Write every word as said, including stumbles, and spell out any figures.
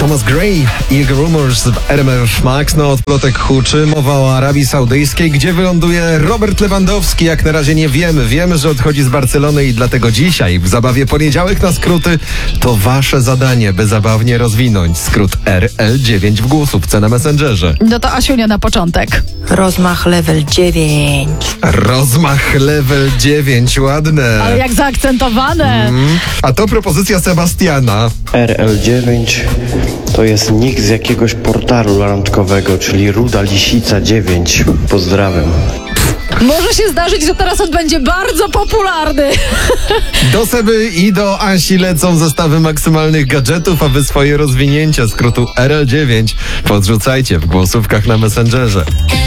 Thomas Gray i jego Rumors w R M F Max. No od plotek huczy. Mowa o Arabii Saudyjskiej. Gdzie wyląduje Robert Lewandowski? Jak na razie nie wiemy. Wiemy, że odchodzi z Barcelony i dlatego dzisiaj w zabawie Poniedziałek na skróty to wasze zadanie, by zabawnie rozwinąć skrót R L dziewięć w głosówce na Messengerze. No to Asiunia na początek. Rozmach level dziewięć. Rozmach level dziewięć, ładne. Ale jak zaakcentowane. Mm. A to propozycja Sebastiana. R L dziewięć to jest nick z jakiegoś portalu randkowego, czyli Ruda Lisica dziewięć. Pozdrawiam. Może się zdarzyć, że teraz on będzie bardzo popularny. Do Seby i do Asi lecą zestawy maksymalnych gadżetów, a wy swoje rozwinięcia skrótu R L dziewięć podrzucajcie w głosówkach na Messengerze.